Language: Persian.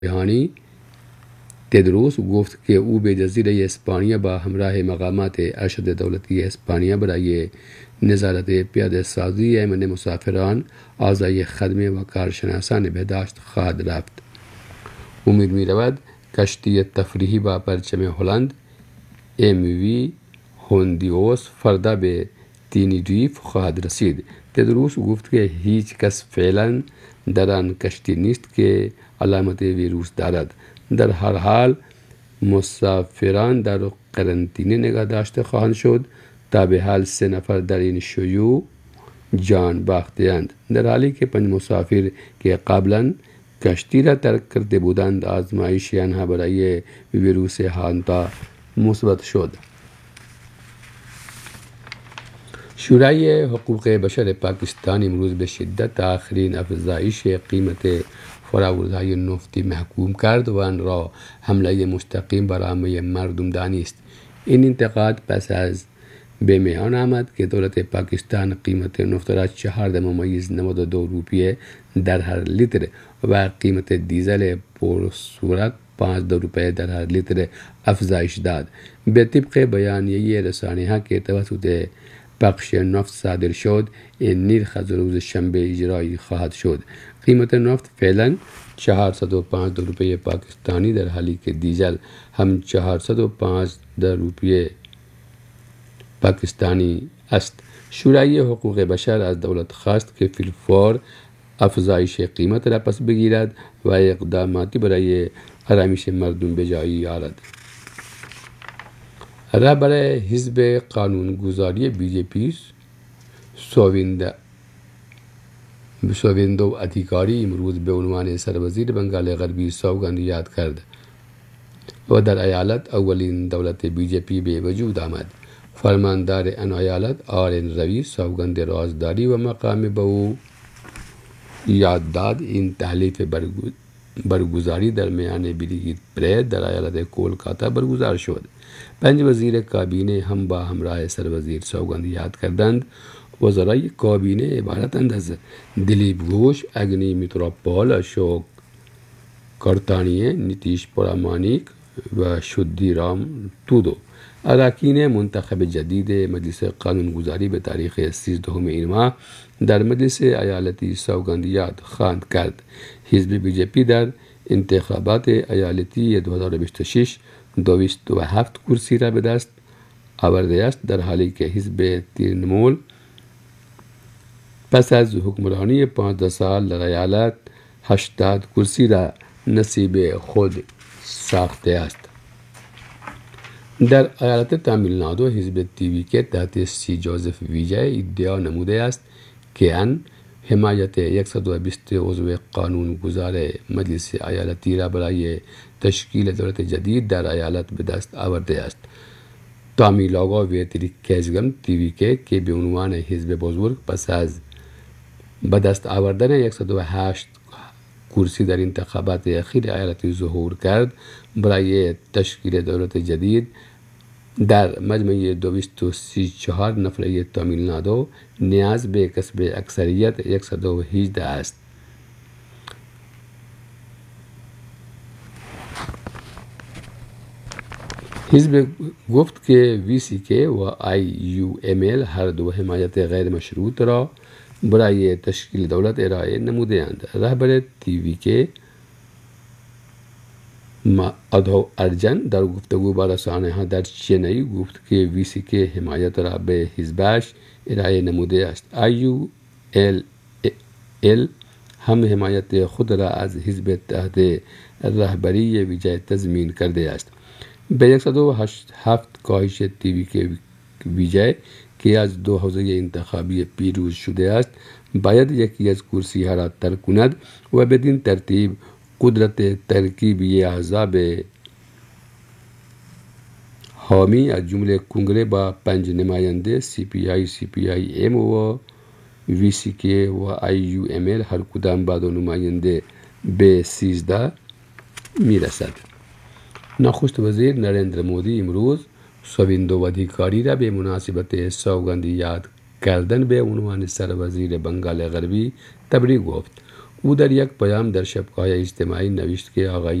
جهانی تدروس گفت که او به جزیره اسپانیا با همراه مقامات ارشد دولتی اسپانیا برای نظارت پیاده سازی امن مسافران، اعضای خدمه و کارشناسان بهداشت خواهد رفت. امید می رود کشتی تفریحی با پرچم هلند MV هوندیوس فردا به تینیریف خواهد رسید. تدروس گفت که هیچ کس فعلا در آن کشتی نیست که علامت ویروس دارد. در هر حال مسافران در قرنطینه نگاه داشته خواهند شد. تا به حال 3 نفر در این شیوع جان باخته‌اند، در حالی که 5 مسافر که قبلا کشتی را ترک کرده بودند آزمایش آنها برای ویروس هانتا مثبت شد. شورای حقوق بشر پاکستان امروز به شدت آخرین افزایش قیمت فراوردهای نفتی محکوم کرد و آن را حمله مستقیم بر عامه مردم دانست. این انتقاد پس از به میان آمد که دولت پاکستان قیمت نفت را 4.92 روپیه در هر لیتر و قیمت دیزل پرسرعت 5 روپیه در هر لیتر افزایش داد. به طبق بیانیه رسانه‌ها که توسط بخش نفت صادر شد، این نرخ از روز شنبه اجرایی خواهد شد. قیمت نفت فعلا 405 روپیه پاکستانی در حالی که دیزل هم 405 روپیه پاکستانی است. شورای حقوق بشر از دولت خواست که فی الفور افزایش قیمت را پس بگیرد و اقداماتی برای آرامش مردم به جای آورد. رهبر حزب قانونگذاری BJP سوویندو ادھیکاری امروز به عنوان سروزیر بنگال غربی سوگند یاد کرد و در ایالت اولین دولت BJP به وجود آمد. فرماندار آن ایالت RN روی سوگند رازداری و مقام به او یاد داد. این تحلیف برگزاری در میان بریگید پرید در ایالت کولکاتا برگزار شد. 5 وزیر کابینه هم با همراه سروزیر سوگند یاد کردند. وزرای کابینه عبارتند از دلیپ گھوش، اگنی میتروپال، اشوک کارتانیه، نیتیش پرامانیک و شدی رام تودو. اراکین منتخب جدید مجلس قانونگذاری به تاریخ 13 این ماه در مجلس ایالتی سوگند یاد خواهند کرد. حزب BJP در انتخابات ایالتی 2026 207 کرسی را به دست آورده است، در حالی که حزب ترنمول پس از حکمرانی 15 سال در ایالت 80 کرسی را نصیب خود ساخته است. در ایالت تامیلنادو حزب TVK تحت سی جوزف ویجای ادعا نموده است که آن حمایت 120 عضو قانونگذار مجلس ایالتی را برای تشکیل دولت جدید در ایالت به دست آورده است. تامیلاگا ویتریکیزگم TVK که به عنوان حزب بزرگ پس از به دست آوردن 108 کرسی در انتخابات اخیر ایالتی ظهور کرد، برای تشکیل دولت جدید در مجمع 234 نفره تامیلنادو نیاز به کسب اکثریت 118 است. حزب گفت که VCK و IUML هر دو حمایت غیر مشروط را برای تشکیل دولت ارائه نموده‌اند. رهبر TVK ادھو ارجن در گفتگو با رسانه‌ها در چنئی گفت که VCK حمایت را به حزبش ارائه نموده است. IULL هم حمایت خود را از حزب تحت رهبری ویجای تضمین کرده است. به 107 کاهش TVK ویجای که از 2 حوزه انتخابی پیروز شده است باید یکی از کرسی‌ها را ترک کند و بدین ترتیب قدرت ترکیبی احزاب حامی از جمله کنگره با 5 نماینده CPI، CPIM و VCK و IUML هر کدام با 2 نماینده به 13 میرسد. نخست وزیر نریندر مودی امروز سوویندو ادھیکاری را به مناسبت سوگند یاد کردن به عنوان سروزیر بنگال غربی تبریک گفت. او در یک پیام در شبکه‌های اجتماعی نوشت که آقای